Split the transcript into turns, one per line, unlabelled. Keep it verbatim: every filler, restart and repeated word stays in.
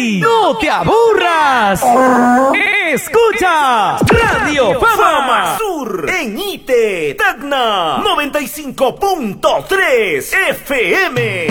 ¡Ey! ¡No te aburras! Escucha Radio Fama
Sur en I T E Tacna noventa y cinco punto tres F M.